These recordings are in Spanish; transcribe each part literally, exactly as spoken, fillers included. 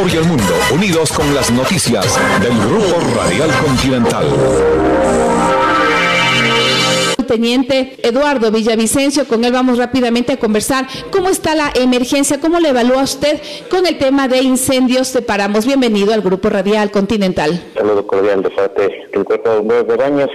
Ecuador y el mundo, unidos con las noticias del Grupo Radial Continental. Teniente Eduardo Villavicencio, con él vamos rápidamente a conversar. ¿Cómo está la emergencia? ¿Cómo le evalúa usted con el tema de incendios de Páramos? Bienvenido al Grupo Radial Continental. Saludo cordial de parte del Cuerpo de Bomberos de Baños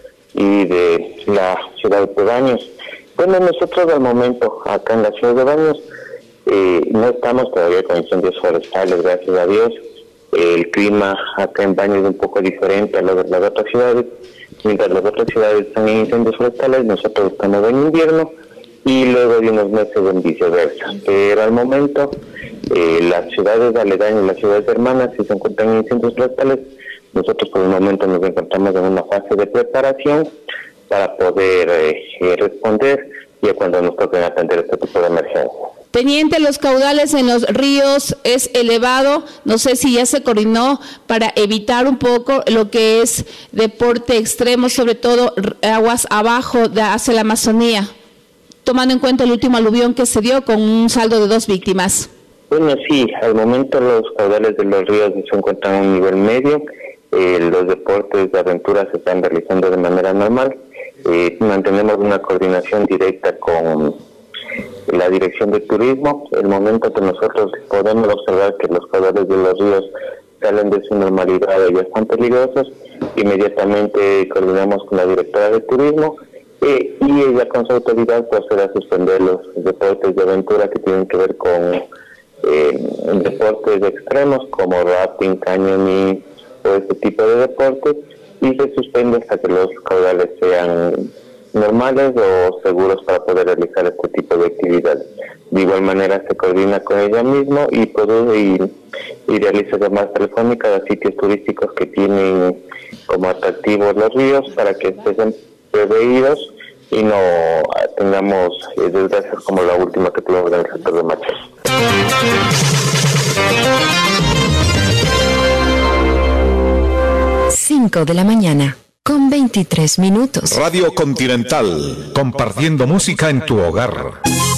y de la ciudad de Baños. Bueno, nosotros al momento acá en la ciudad de Baños eh, no estamos todavía con incendios forestales, gracias a Dios. El clima acá en Baños es un poco diferente a lo de las otras ciudades. Mientras las otras ciudades están en incendios forestales, nosotros estamos en invierno y luego de unos meses en viceversa. Pero al momento, eh, las ciudades aledañas, las ciudades hermanas, si se encuentran en incendios forestales, nosotros por el momento nos encontramos en una fase de preparación para poder eh, eh, responder ya cuando nos toquen atender este tipo de emergencias. Teniente, los caudales en los ríos es elevado, no sé si ya se coordinó para evitar un poco lo que es deporte extremo, sobre todo aguas abajo de, hacia la Amazonía, tomando en cuenta el último aluvión que se dio con un saldo de dos víctimas. Bueno, sí, al momento los caudales de los ríos se encuentran a un nivel medio, eh, los deportes de aventura se están realizando de manera normal, eh, mantenemos una coordinación directa con la Dirección de Turismo. El momento que nosotros podemos observar que los caudales de los ríos salen de su normalidad y ya están peligrosos, inmediatamente coordinamos con la Directora de Turismo eh, y ella con su autoridad procede a suspender los deportes de aventura que tienen que ver con eh, deportes extremos como rafting, canyoning o este tipo de deportes, y se suspende hasta que los caudales sean normales o seguros para poder realizar este tipo de actividades. De igual manera se coordina con ella mismo y, puede, y, y realiza llamadas telefónicas a sitios turísticos que tienen como atractivos los ríos para que estén preveídos y no tengamos eh, desgracias como la última que tuvimos en el sector de Machos. cinco de la mañana. Con veintitrés minutos. Radio Continental, compartiendo música en tu hogar.